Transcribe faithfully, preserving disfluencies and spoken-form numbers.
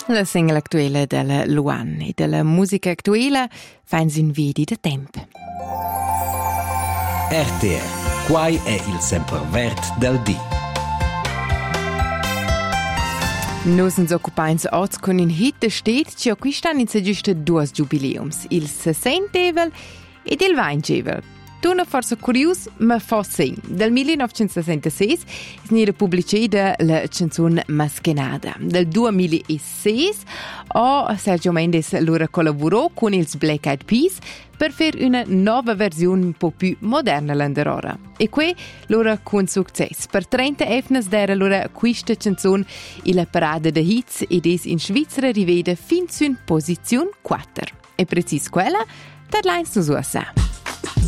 La singola attuale della Luan e della musica attuale fanno in vidi da tempo. R T R, quai è il sempervert del dì. Noi ci occupiamo oggi con un hit da stet che quest'anno in giusto due jubileums, il sessantevel e il ventivel. Tu non forse curioso, ma forse dal millenovecentosessantasei è pubblicata la canzone Maskenada. Dal duemilasei oh, Sergio Mendes allora collaborò con ils Black Eyed Peas per fare una nuova versione un po' più moderna l'andorora. E qui loro con successo. Per trenta anni era allora questa canzone la parada de hits ed è in Svizzera rivede fin in posizione quattro. E precis quella, da lines nos U S A.